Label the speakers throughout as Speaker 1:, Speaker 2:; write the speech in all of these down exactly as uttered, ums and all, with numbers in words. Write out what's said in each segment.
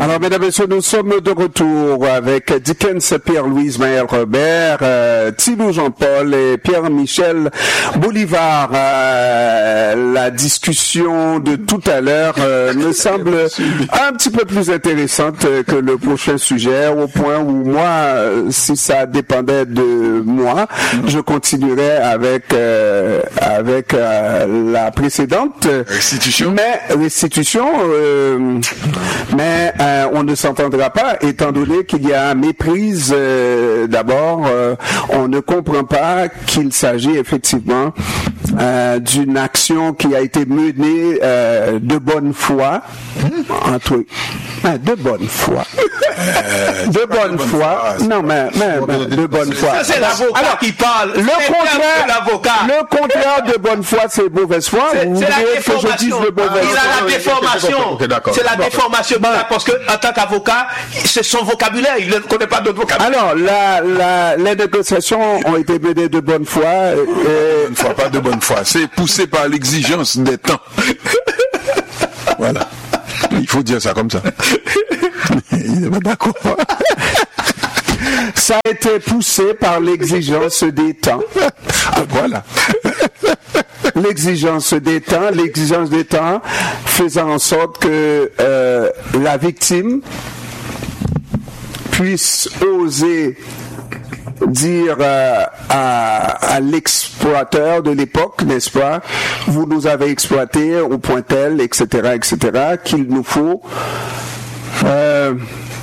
Speaker 1: Alors, mesdames et messieurs, nous sommes de retour avec Dickens, Pierre-Louise, Maël Robert, euh, Thilou Jean-Paul et Pierre-Michel Bolivar. Euh, la discussion de tout à l'heure euh, me semble un petit peu plus intéressante que le prochain sujet, au point où moi, si ça dépendait de moi, je continuerais avec euh, avec euh, la précédente
Speaker 2: restitution.
Speaker 1: Mais restitution, euh, mais euh, on ne s'entendra pas, étant donné qu'il y a méprise. Euh, d'abord, euh, on ne comprend pas qu'il s'agit effectivement euh, d'une action qui a été menée euh, de bonne foi, entre hein, de bonne foi,
Speaker 2: Euh,
Speaker 1: de bonne
Speaker 2: bonne
Speaker 1: foi.
Speaker 2: foi.
Speaker 1: Non, mais, mais, mais de bonne foi.
Speaker 3: Ça, c'est l'avocat
Speaker 1: Alors,
Speaker 3: qui parle.
Speaker 1: Le
Speaker 3: C'est
Speaker 1: contraire,
Speaker 3: l'avocat.
Speaker 1: le contraire de bonne foi, c'est mauvaise foi.
Speaker 3: C'est
Speaker 1: Vous
Speaker 3: c'est la
Speaker 1: voulez que je dise
Speaker 3: déformation.
Speaker 1: de mauvaise
Speaker 3: Il
Speaker 1: foi?
Speaker 3: a la déformation.
Speaker 2: Ok, d'accord.
Speaker 3: C'est la déformation. Parce que en tant qu'avocat, c'est son vocabulaire. Il ne connaît pas d'autre vocabulaire.
Speaker 1: Alors, la, la, les négociations ont été menées de bonne foi. Et,
Speaker 2: Bonne foi, pas de bonne foi. C'est poussé par l'exigence des temps. Voilà. Il faut dire ça comme ça. Il n'est pas d'accord.
Speaker 1: ça a été poussé par l'exigence des temps.
Speaker 2: Ah, voilà.
Speaker 1: L'exigence des temps, l'exigence des temps faisant en sorte que euh, la victime puisse oser dire euh, à, à l'exploiteur de l'époque, n'est-ce pas, vous nous avez exploité au point tel, et cetera, et cetera, qu'il nous faut euh,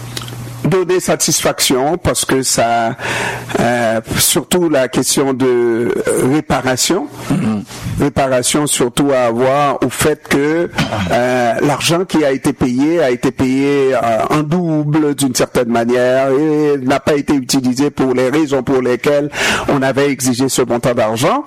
Speaker 1: donner satisfaction parce que ça, euh, surtout la question de réparation, mm-hmm. réparation surtout à avoir au fait que euh, l'argent qui a été payé a été payé euh, en double d'une certaine manière et n'a pas été utilisé pour les raisons pour lesquelles on avait exigé ce montant d'argent.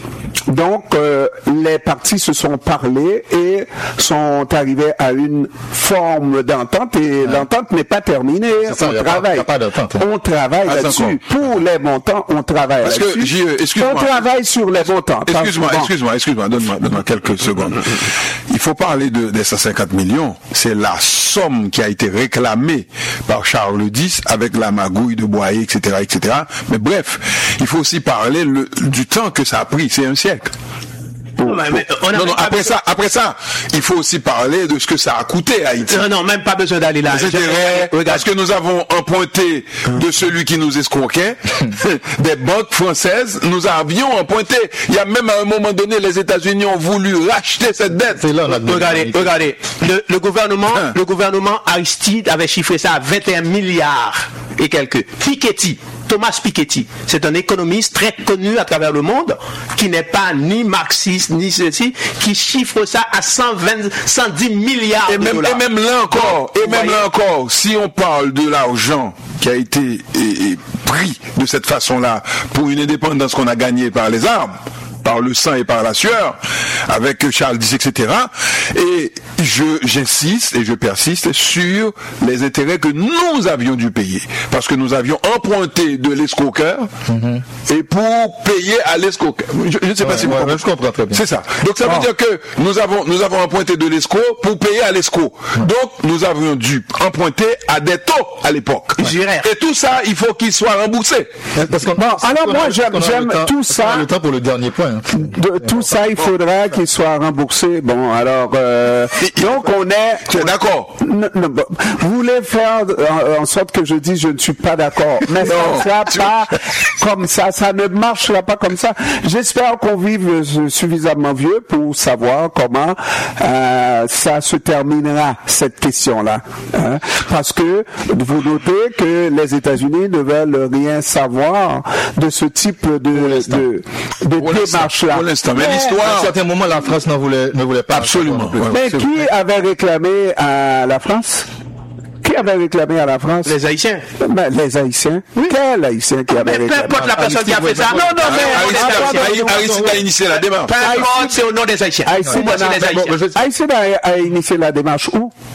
Speaker 1: Donc, euh, les parties se sont parlé et sont arrivées à une forme d'entente et ouais. l'entente n'est pas terminée.
Speaker 4: Ça,
Speaker 1: on travaille.
Speaker 4: Pas, pas hein.
Speaker 1: On travaille ah, là-dessus. Pour les montants, on travaille
Speaker 2: Parce
Speaker 1: là-dessus.
Speaker 2: Que, J E, excuse-moi.
Speaker 1: On travaille sur les montants.
Speaker 2: Excuse-moi, excuse-moi, excuse-moi, donne-moi, donne-moi quelques secondes. Il faut parler de, des cent cinquante millions. C'est la somme qui a été réclamée par Charles X avec la magouille de Boyer, et cetera, et cetera. Mais bref, il faut aussi parler le, du temps que ça a pris. C'est un siècle.
Speaker 3: Non, mais, mais on a
Speaker 2: non, non, après ça, après ça, il faut aussi parler de ce que ça a coûté à Haïti.
Speaker 3: Non, non, même pas besoin d'aller là.
Speaker 2: Les intérêts, parce que nous avons emprunté de celui qui nous escroquait, des banques françaises, nous avions emprunté. Il y a même à un moment donné, les États-Unis ont voulu racheter cette dette.
Speaker 4: C'est là,
Speaker 3: regardez, regardez, le, le gouvernement, hein? le gouvernement Aristide avait chiffré ça à vingt et un milliards et quelques. Piketty. Thomas Piketty, c'est un économiste très connu à travers le monde, qui n'est pas ni marxiste, ni ceci, qui chiffre ça à cent vingt, cent dix milliards
Speaker 2: et
Speaker 3: de
Speaker 2: même,
Speaker 3: dollars.
Speaker 2: Et même là encore, et même là encore, si on parle de l'argent qui a été et, et pris de cette façon-là pour une indépendance qu'on a gagnée par les armes, par le sang et par la sueur, avec Charles X, et cetera. Et je, j'insiste et je persiste sur les intérêts que nous avions dû payer. Parce que nous avions emprunté de l'escroqueur mm-hmm. et pour payer à l'escroqueur. Je, je ne sais
Speaker 4: ouais,
Speaker 2: pas si
Speaker 4: ouais,
Speaker 2: vous
Speaker 4: ouais, je comprends très bien.
Speaker 2: C'est ça. Donc ça veut oh. dire que nous avons, nous avons emprunté de l'escroc pour payer à l'escroc. Mm. Donc nous avions dû emprunter à des taux à l'époque.
Speaker 3: Ouais.
Speaker 2: Et tout ça, il faut qu'il soit remboursé.
Speaker 4: Parce qu'on,
Speaker 1: bon, alors moi j'aime, j'aime
Speaker 4: temps,
Speaker 1: tout ça.
Speaker 4: Le temps pour le dernier point.
Speaker 1: De, tout ça, il faudra qu'il soit remboursé. Bon, alors, euh, donc on est...
Speaker 2: Tu es d'accord?
Speaker 1: Non, non, bon, vous voulez faire en, en sorte que je dise je ne suis pas d'accord. Mais ça ne sera pas comme ça. Ça ne marchera pas comme ça. J'espère qu'on vive suffisamment vieux pour savoir comment euh, ça se terminera, cette question-là. Hein? Parce que vous notez que les États-Unis ne veulent rien savoir de ce type de, de, de démarche-là.
Speaker 2: Pour l'instant, mais,
Speaker 4: mais
Speaker 2: l'histoire...
Speaker 4: À un certain moment, la France n'en voulait, ne voulait pas.
Speaker 2: Absolument.
Speaker 1: Ouais, mais qui vrai. avait réclamé à la France? Qui avait réclamé à la France?
Speaker 3: Les Haïtiens.
Speaker 1: Ben, les Haïtiens. Oui. Quel Haïtien qui avait réclamé?
Speaker 3: Peu importe la personne qui a fait ça. Non, non, mais...
Speaker 2: Aristide a initié la démarche.
Speaker 3: Peu importe, c'est au nom des Haïtiens.
Speaker 1: Haïtien a initié la démarche où?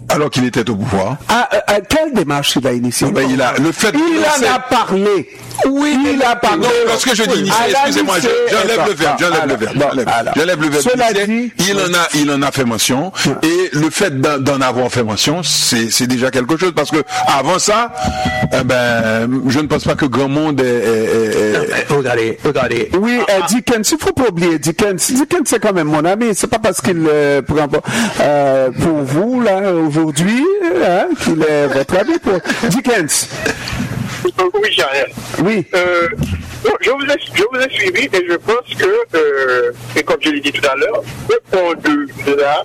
Speaker 2: Alors qu'il était au pouvoir.
Speaker 1: Ah, euh, quelle démarche il a initiée?
Speaker 2: Ben, il a, le fait
Speaker 1: il en
Speaker 2: c'est...
Speaker 1: a parlé. Oui, il a parlé.
Speaker 2: Non, lorsque je dis initié, excusez-moi, je, j'enlève le verbe, j'enlève le verbe, j'enlève, j'enlève le verbe.
Speaker 1: Cela
Speaker 2: initié.
Speaker 1: dit,
Speaker 2: il en a, il en a fait mention, et le fait d'en, d'en avoir fait mention, c'est, c'est déjà quelque chose, parce que avant ça, eh ben, je ne pense pas que grand monde est, est, est...
Speaker 3: Non, mais regardez, regardez.
Speaker 1: Oui, euh, Dickens, il faut pas oublier Dickens. Dickens, c'est quand même mon ami. C'est pas parce qu'il euh, prend euh, pour vous là aujourd'hui hein, qu'il est votre ami. Pour Dickens.
Speaker 5: Oui, j'ai rien.
Speaker 1: Oui.
Speaker 5: Euh, bon, je, vous ai, je vous ai suivi et je pense que, euh, et comme je l'ai dit tout à l'heure, on devra,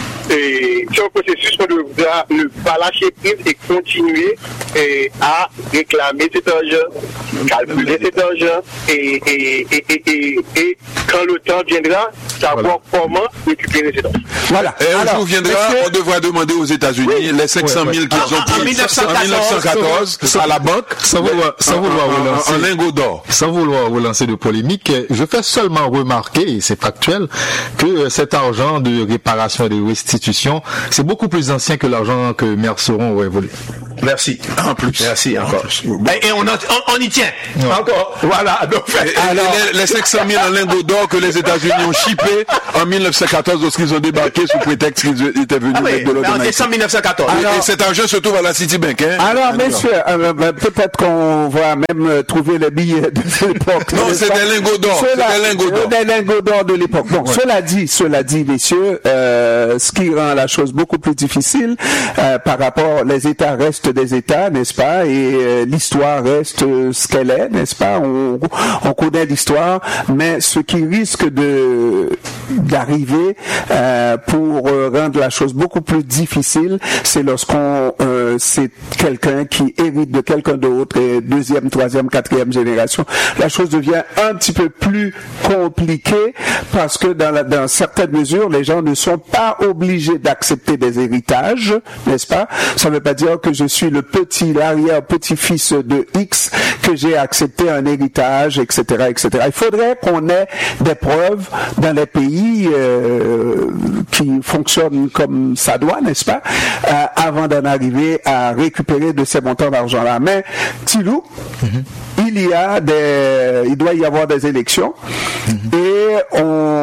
Speaker 5: et c'est un processus qu'on devra ne pas lâcher prise et continuer et, à réclamer cet argent, calculer cet argent et, et, et, et, et, et quand le temps viendra, savoir voilà. comment récupérer cet argent.
Speaker 1: Voilà.
Speaker 2: Et un
Speaker 1: Alors,
Speaker 2: jour viendra,
Speaker 1: monsieur...
Speaker 2: on devra demander aux États-Unis oui. les cinq cent mille oui, oui. qu'ils ont pris en mille neuf cent quatorze à la banque,
Speaker 4: sans vouloir, sans vouloir
Speaker 2: en,
Speaker 4: relancer,
Speaker 2: en lingot d'or.
Speaker 4: Sans vouloir relancer de polémique, je fais seulement remarquer, et c'est factuel, que cet argent de réparation et de restitution, c'est beaucoup plus ancien que l'argent que Merceron aurait volé.
Speaker 3: Merci.
Speaker 2: En plus.
Speaker 3: Merci encore. Et, et on, en, on, on y tient.
Speaker 4: Ouais.
Speaker 3: Encore. Voilà. Donc,
Speaker 2: et, alors, les, les cinq cent mille en lingots d'or que les États-Unis ont chippé en mille neuf cent quatorze lorsqu'ils ont débarqué sous prétexte qu'ils étaient venus
Speaker 3: ah oui,
Speaker 2: mettre de l'or en Haïti.
Speaker 3: C'est en mille neuf cent quatorze.
Speaker 2: Alors, et cet argent se trouve à la Citibank. Hein,
Speaker 1: alors, messieurs, euh, ben, peut-être qu'on va même euh, trouver les billets de l'époque.
Speaker 2: Non, c'est des lingots d'or. C'est des lingots d'or.
Speaker 1: Des lingots d'or de l'époque. Bon, ouais. cela dit, cela dit, messieurs, euh, ce qui rend la chose beaucoup plus difficile euh, par rapport, les États restent des États, n'est-ce pas, et euh, l'histoire reste euh, ce qu'elle est, n'est-ce pas, on, on connaît l'histoire, mais ce qui risque de d'arriver euh, pour euh, rendre la chose beaucoup plus difficile, c'est lorsqu'on euh, c'est quelqu'un qui hérite de quelqu'un d'autre, et deuxième, troisième, quatrième génération, la chose devient un petit peu plus compliquée parce que dans, la, dans certaines mesures, les gens ne sont pas obligés d'accepter des héritages, n'est-ce pas? Ça ne veut pas dire que je suis le petit, l'arrière-petit-fils de X, que j'ai accepté un héritage, et cetera, et cetera. Il faudrait qu'on ait des preuves dans les pays euh, qui fonctionnent comme ça doit, n'est-ce pas, euh, avant d'en arriver à récupérer de ces montants d'argent-là. Mais, Tilou, mm-hmm. il y a des, il doit y avoir des élections, mm-hmm. et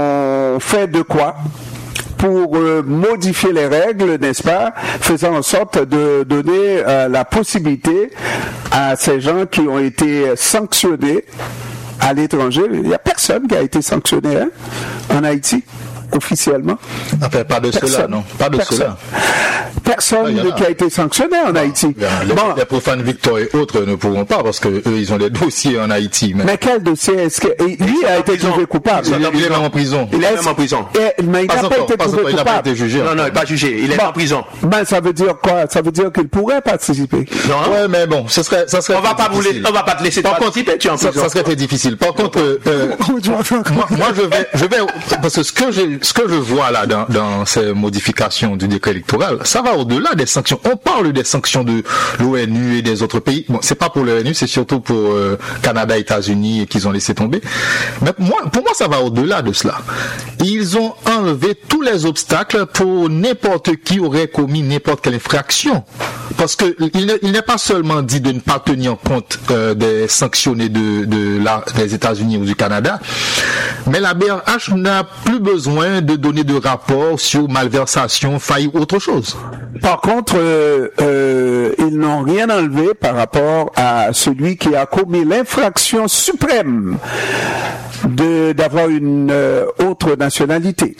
Speaker 1: on fait de quoi pour euh, modifier les règles, n'est-ce pas, faisant en sorte de donner euh, la possibilité à ces gens qui ont été sanctionnés à l'étranger. Il n'y a personne qui a été sanctionné hein, en Haïti, officiellement.
Speaker 4: Enfin, pas de personne. Cela, non. Pas de
Speaker 1: personne.
Speaker 4: cela.
Speaker 1: Personne ah, qui a été sanctionné en non, Haïti.
Speaker 4: Les,
Speaker 1: bon.
Speaker 4: les profanes Victor et autres ne pourront pas parce que eux, ils ont des dossiers en Haïti. Mais,
Speaker 1: mais quel dossier est-ce que lui a été trouvé coupable?
Speaker 4: Il, il est même en prison.
Speaker 3: Il est même en prison.
Speaker 1: Et, mais il n'a pas, pas été trouvé coupable.
Speaker 4: Il n'a pas été jugé.
Speaker 3: Non, non, il n'est pas jugé. Il est bon. en prison.
Speaker 1: Ben, ça veut dire quoi? Ça veut dire qu'il pourrait participer.
Speaker 3: Non.
Speaker 4: Ouais, mais bon, ça serait, ça serait.
Speaker 3: On va pas vous laisser, on va pas te laisser
Speaker 4: par
Speaker 3: participer.
Speaker 4: Contre, tu es en prison. Ça, ça serait très difficile. Par contre, euh, moi, moi, je vais, je vais, parce que ce que je, ce que je vois là dans, dans ces modifications du décret électoral, ça va au-delà des sanctions. On parle des sanctions de l'O N U et des autres pays. Bon, c'est pas pour l'O N U, c'est surtout pour euh, Canada, États-Unis et qu'ils ont laissé tomber. Mais moi, pour moi, ça va au-delà de cela. Ils ont enlevé tous les obstacles pour n'importe qui aurait commis n'importe quelle infraction. Parce que il, il n'est pas seulement dit de ne pas tenir compte euh, des sanctionnés de, de la, des États-Unis ou du Canada, mais la B R H n'a plus besoin de donner de rapport sur malversation, faillite ou autre chose.
Speaker 1: Par contre, euh, euh, ils n'ont rien enlevé par rapport à celui qui a commis l'infraction suprême de d'avoir une euh, autre nationalité.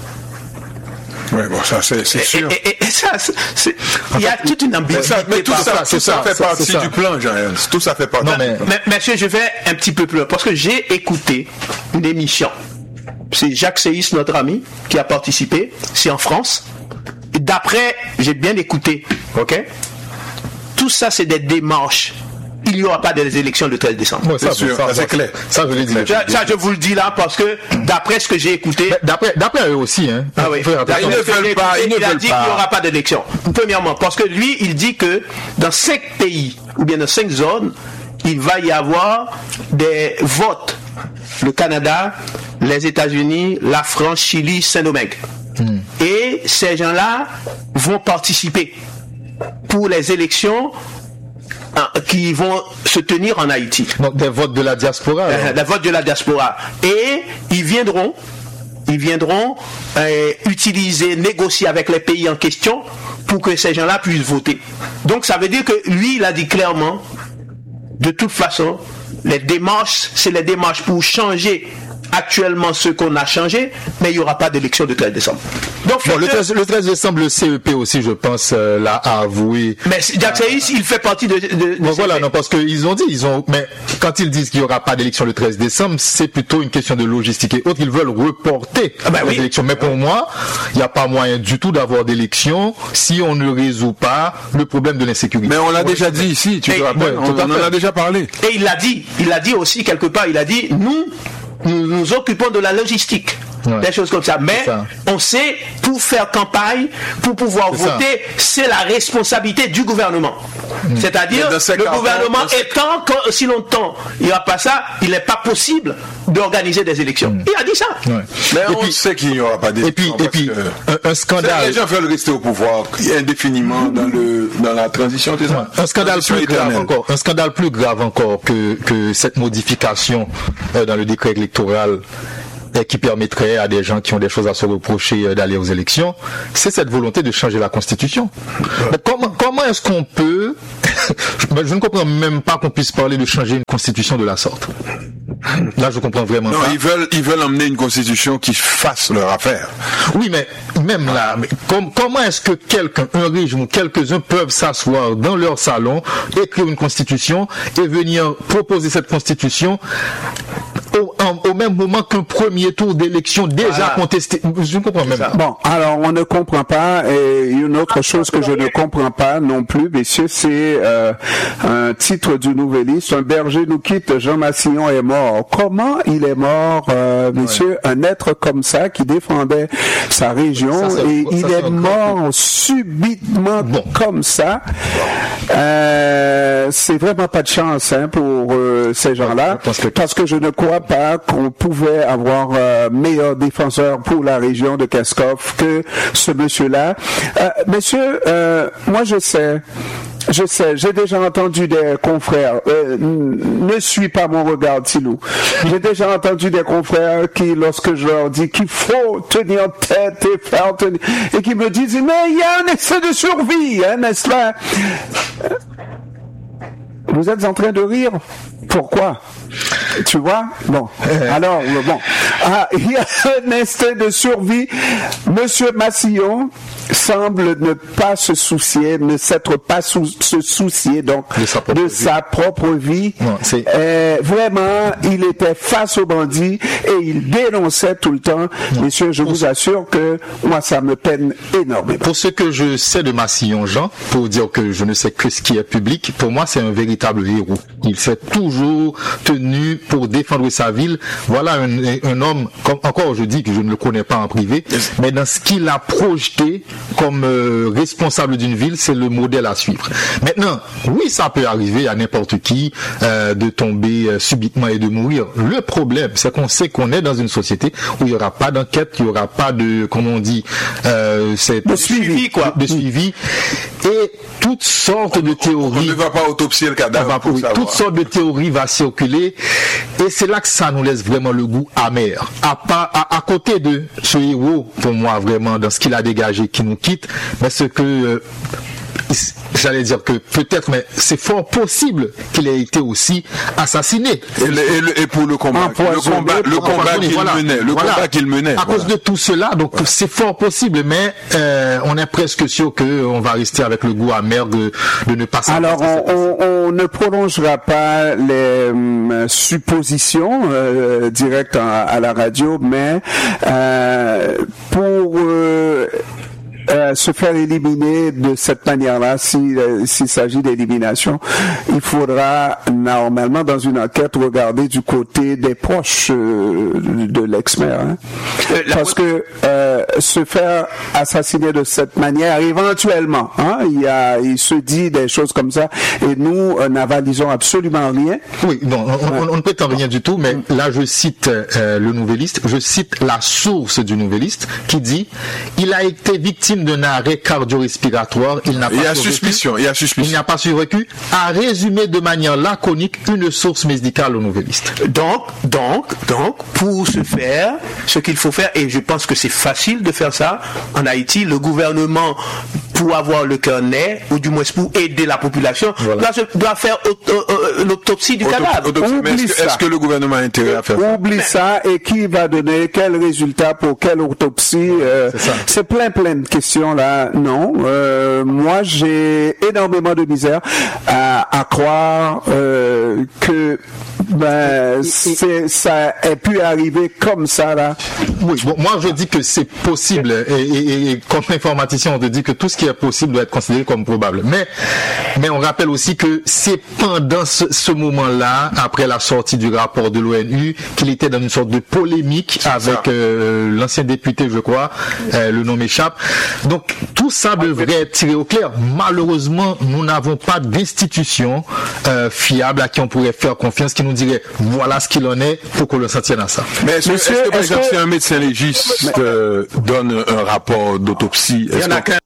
Speaker 2: Oui, bon, ça, c'est, c'est sûr.
Speaker 3: Et, et, et ça, c'est, il y a toute une ambiguïté.
Speaker 2: Mais tout ça, tout ça fait partie du plan, Jean-Yves. Tout ça fait partie.
Speaker 3: Non, mais, mais, monsieur, je vais un petit peu plus loin, parce que j'ai écouté une émission. C'est Jacques Séis, notre ami, qui a participé. C'est en France. Et d'après, j'ai bien écouté, ok? Tout ça, c'est des démarches. Il n'y aura pas des élections le treize décembre.
Speaker 2: Ouais, ça, c'est sûr, ça, ça, c'est clair.
Speaker 4: Ça, je l'ai dit.
Speaker 3: Ça, ça, je vous le dis là parce que d'après ce que j'ai écouté,
Speaker 4: d'après, d'après eux aussi, hein.
Speaker 3: Ah oui.
Speaker 2: Là, ils ne veulent pas. Ils
Speaker 3: il
Speaker 2: ne
Speaker 3: a
Speaker 2: veulent
Speaker 3: dit
Speaker 2: pas.
Speaker 3: qu'il n'y aura pas d'élection. Premièrement, parce que lui, il dit que dans cinq pays ou bien dans cinq zones, il va y avoir des votes. Le Canada, les États-Unis, la France, Chili, Saint-Domingue. Mmh. Et ces gens-là vont participer pour les élections qui vont se tenir en Haïti.
Speaker 4: Donc des votes de la diaspora.
Speaker 3: Euh, des votes de la diaspora. Et ils viendront, ils viendront euh, utiliser, négocier avec les pays en question pour que ces gens-là puissent voter. Donc ça veut dire que lui, il a dit clairement, de toute façon, les démarches, c'est les démarches pour changer actuellement ce qu'on a changé, mais il n'y aura pas d'élection de treize décembre. Donc,
Speaker 4: bon, le, treize, le treize décembre, le C E P aussi, je pense, euh, l'a avoué.
Speaker 3: Mais Jacques Seyis, il fait partie de... de, de
Speaker 4: bon, voilà, non, parce qu'ils ont dit, ils ont, mais quand ils disent qu'il n'y aura pas d'élection le treize décembre, c'est plutôt une question de logistique et autres. Ils veulent reporter
Speaker 3: ah ben
Speaker 4: les
Speaker 3: oui.
Speaker 4: élections. Mais pour moi, il n'y a pas moyen du tout d'avoir d'élection si on ne résout pas le problème de l'insécurité.
Speaker 2: Mais on l'a
Speaker 4: ouais.
Speaker 2: déjà dit ici, tu
Speaker 3: et,
Speaker 2: te rappelles,
Speaker 4: ouais,
Speaker 2: on, on en a déjà parlé.
Speaker 3: Et il l'a dit, il l'a dit aussi quelque part, il a dit, nous, nous nous occupons de la logistique, ouais. des choses comme ça. Mais ça. On sait, pour faire campagne, pour pouvoir c'est voter, ça. C'est la responsabilité du gouvernement. Mmh. C'est-à-dire, le gouvernement dans... étant que si longtemps il n'y a pas ça, il n'est pas possible d'organiser des élections. Mmh. Il a dit ça.
Speaker 2: Ouais. Mais et on puis, sait qu'il n'y aura pas d'élections.
Speaker 4: Et puis, et puis un, un scandale.
Speaker 2: Les gens veulent rester au pouvoir indéfiniment dans, le, dans la transition. Ouais.
Speaker 4: Un scandale plus grave encore. Un scandale plus grave encore que, que cette modification euh, dans le décret électoral qui permettrait à des gens qui ont des choses à se reprocher d'aller aux élections, c'est cette volonté de changer la Constitution. Mais comment, comment est-ce qu'on peut... Je ne comprends même pas qu'on puisse parler de changer une Constitution de la sorte. Là, je comprends vraiment
Speaker 2: non,
Speaker 4: pas.
Speaker 2: Non, ils veulent, ils veulent emmener une Constitution qui fasse leur affaire.
Speaker 4: Oui, mais même là, mais com- comment est-ce que quelqu'un, un régime ou quelques-uns peuvent s'asseoir dans leur salon, écrire une Constitution et venir proposer cette Constitution Au, en, au même moment qu'un premier tour d'élection déjà voilà. contesté. Je ne comprends même pas.
Speaker 1: Bon, alors on ne comprend pas. Et une autre chose que je ne comprends pas non plus, messieurs, c'est euh, un titre du Nouvelliste. Un berger nous quitte, Jean Massillon est mort. Comment il est mort, euh, messieurs? Ouais. Un être comme ça qui défendait sa région ça, et il est mort grand. subitement bon. comme ça. Euh, c'est vraiment pas de chance hein, pour euh, ces gens-là, que... parce que je ne crois pas qu'on pouvait avoir euh, meilleur défenseur pour la région de Keskov que ce monsieur-là. Euh, monsieur, euh, moi je sais, je sais, j'ai déjà entendu des confrères, euh, ne suis pas mon regard, Tilou. J'ai déjà entendu des confrères qui, lorsque je leur dis qu'il faut tenir tête et faire tenir, et qui me disent, mais il y a un essai de survie, hein, n'est-ce pas? Vous êtes en train de rire? Pourquoi? Tu vois? Bon. Alors, bon. Ah, il y a un instinct de survie. Monsieur Massillon semble ne pas se soucier, ne s'être pas sou- se soucier donc
Speaker 4: de sa propre
Speaker 1: de
Speaker 4: vie.
Speaker 1: Sa propre vie.
Speaker 4: Non, c'est...
Speaker 1: Euh, vraiment, il était face aux bandits et il dénonçait tout le temps. Non. Messieurs, je pour vous ce... assure que moi, ça me peine énormément.
Speaker 4: Pour ce que je sais de Massillon Jean, pour dire que je ne sais que ce qui est public, pour moi, c'est un véritable héros. Il s'est toujours tenu pour défendre sa ville. Voilà un, un homme, comme encore je dis que je ne le connais pas en privé, mais dans ce qu'il a projeté comme euh, responsable d'une ville, c'est le modèle à suivre. Maintenant, oui, ça peut arriver à n'importe qui euh, de tomber euh, subitement et de mourir. Le problème, c'est qu'on sait qu'on est dans une société où il n'y aura pas d'enquête, il n'y aura pas de, comment on dit, euh, cette,
Speaker 1: de suivi, quoi,
Speaker 4: de suivi, et toutes sortes de théories.
Speaker 2: On ne va pas autopsier le cadavre.
Speaker 4: Va, oui, toutes sortes de théories vont circuler, et c'est là que ça nous laisse vraiment le goût amer. À, pas, à, à côté de ce héros, pour moi, vraiment, dans ce qu'il a dégagé, qui nous quitte, mais ce que euh, j'allais dire que peut-être, mais c'est fort possible qu'il ait été aussi assassiné.
Speaker 2: Et, le, et, le, et pour le combat, le combat, le combat qu'il
Speaker 4: voilà.
Speaker 2: menait, le
Speaker 4: voilà.
Speaker 2: combat qu'il menait.
Speaker 4: À
Speaker 2: voilà.
Speaker 4: cause de tout cela, donc voilà. c'est fort possible, mais euh, on est presque sûr que on va rester avec le goût amer de, de ne pas savoir.
Speaker 1: Alors, on, on, on ne prolongera pas les euh, suppositions euh, directes à, à la radio, mais euh, pour euh, euh, se faire éliminer de cette manière-là, si, euh, s'il s'agit d'élimination, il faudra normalement dans une enquête regarder du côté des proches euh, de l'ex-maire. Hein. Parce que euh, se faire assassiner de cette manière, éventuellement, hein, il, y a, il se dit des choses comme ça, et nous euh, n'avalisons absolument rien.
Speaker 4: Oui, bon, on, on, on ne peut en rien du tout, mais là je cite euh, le Nouvelliste, je cite la source du Nouvelliste qui dit « Il a été victime d'un arrêt cardio-respiratoire, il n'a pas
Speaker 2: il y a
Speaker 4: survécu,
Speaker 2: suspicion, il y a suspicion.
Speaker 4: Il n'a pas survécu, a résumé de manière laconique une source médicale au Nouvelliste. »
Speaker 3: Donc, donc, donc, pour ce faire, ce qu'il faut faire, et je pense que c'est facile de faire ça, en Haïti, le gouvernement, pour avoir le cœur net, ou du moins pour aider la population, voilà. doit, doit faire l'autopsie du cadavre.
Speaker 2: Autopsie, mais est-ce, que, est-ce que le gouvernement a intérêt à faire ça?
Speaker 1: Oublie ça, et qui va donner quel résultat pour quelle autopsie euh, c'est, c'est plein plein de questions là. Non, euh, moi j'ai énormément de misère à, à croire euh, que ben c'est, ça ait pu arriver comme ça là.
Speaker 4: Oui, bon, moi je dis que c'est possible, et, et, et comme informaticien on te dit que tout ce qui est possible doit être considéré comme probable. Mais mais on rappelle aussi que c'est pendant ce, ce moment-là, après la sortie du rapport de l'ONU, qu'il était dans une sorte de polémique avec euh, l'ancien député, je crois, euh, le nom m'échappe. Donc tout ça devrait être tiré au clair. Malheureusement, nous n'avons pas d'institution euh, fiable à qui on pourrait faire confiance, qui nous dirait voilà ce qu'il en est pour qu'on le s'en tienne à ça.
Speaker 2: Mais est-ce, Monsieur, que, est-ce que par exemple, que... si un médecin légiste euh, donne un rapport d'autopsie, est-ce